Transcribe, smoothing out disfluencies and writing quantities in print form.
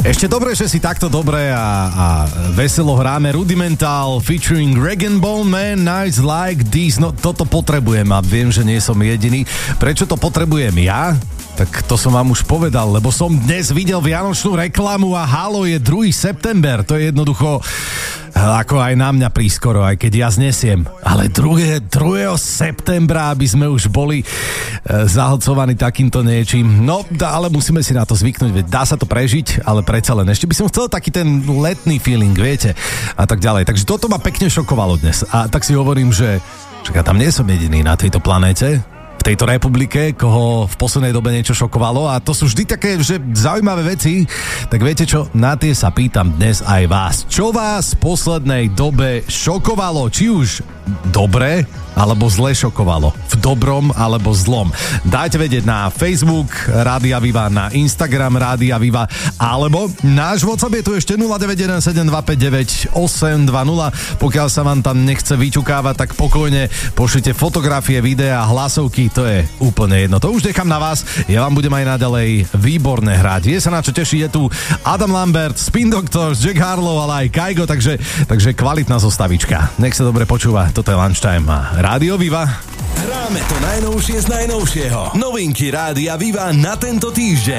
Ešte dobre, že si takto dobre a veselo hráme. Rudimental featuring Rag & Bone Man, Nights Like This. No toto potrebujem a viem, že nie som jediný. Prečo to potrebujem ja? Tak to som vám už povedal, lebo som dnes videl vianočnú reklamu a halo, je 2. september. To je jednoducho ako aj na mňa prískoro, aj keď ja znesiem. Ale 2. septembra, aby sme už boli zahlcovaní takýmto niečím. No, ale musíme si na to zvyknúť, veď dá sa to prežiť, ale predsa len. Ešte by som chcel taký ten letný feeling, viete, a tak ďalej. Takže toto ma pekne šokovalo dnes. A tak si hovorím, že ja tam nie som jediný na tejto planéte, v tejto republike, koho v poslednej dobe niečo šokovalo, a to sú vždy také, že zaujímavé veci. Tak viete čo, na tie sa pýtam dnes aj vás. Čo vás v poslednej dobe šokovalo? Či už dobre, alebo zle šokovalo? V dobrom alebo zlom? Dajte vedieť na Facebook Rádia Viva, na Instagram Rádia Viva, alebo náš WhatsApp je tu ešte 0917259820. Pokiaľ sa vám tam nechce vyťukávať, tak pokojne pošlite fotografie, videá, hlasovky, to je úplne jedno. To už nechám na vás, ja vám budem aj naďalej výborné hrať. Je sa na čo tešiť, je tu Adam Lambert, Spin Doctors, Jack Harlow, ale aj Kaigo, takže kvalitná zostavička. Nech sa dobre počúva, toto je Lunchtime a Rádio Viva. Hráme to najnovšie z najnovšieho. Novinky Rádia Viva na tento týždeň.